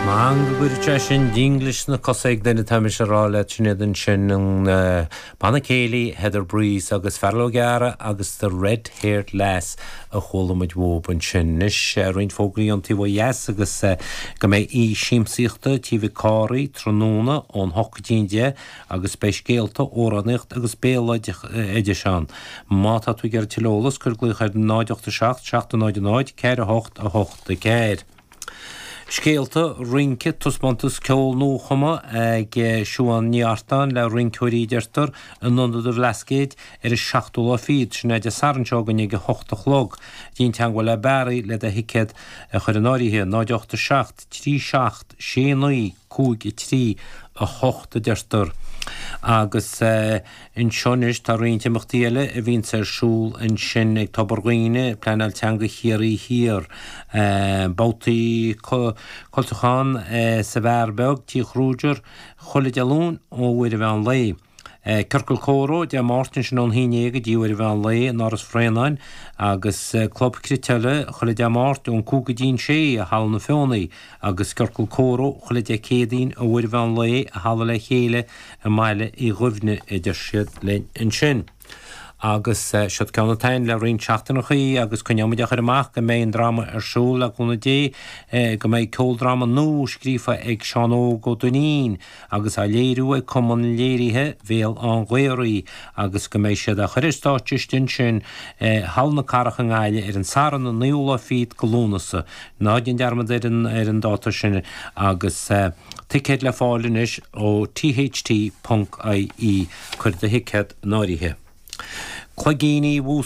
Angurchashin English na cosig den tamisharala chinedin shin Banna Cayley, Heather Breeze agus Farlogara agus the red-haired lass a cholamid wob an shin nish roin fogli on tiwa yes agus gamay I shimsichta tivi kari tronona on hokkjindje agus beishgeelta oranicht agus beelad edishan mata tu ger tilolas kurglich had naidjocht shacht naid keir a hocht de keir Scéalta rinke tusmantus ceol nóchama ag siúan níartan le rincoríidirtar an nunda de Vlascéid seachtúla fíd sinna de saranseogan ag hochtachlog dín teangwa le bari le de hiced churináríthe náideochta seacht trí seacht sé nuí cúig trí a hochta dirtar agus in sionis tá rínte machtíile a vín siúl in sin ag tabarghine planal teanga hírí hír bátaí coltachan sa bhearbeg tí chrúidir chola dealún ó bhuiir a bhean lei. Kirkul Coro, de Martin sin on hínéige díhar bhean lei náras frénain agus club critile chola de Mart ón cúgadín sé a hall na fénaí agus Kirkul Coro chola de cédín a bhuiir bhean lei a hall le chéile a maile I ghufne idir siad le in sin. agus siad ceannatain le rion seachtainnachaí agus cynneamid amach go méid drama siúl a gúna dé go méid ceoldrama nó scrífa ag seanó go dunín agus a léirú ag cuman léirithe bhéal an ghuiirí agus go méid siad a churistáistin sin hall na carach an gáile an saran na níola fíd golúnasa náidin dearmad an dáta sin agus ticket le fáilinis ó tht.ie chuir de hicet náirithe. Clagini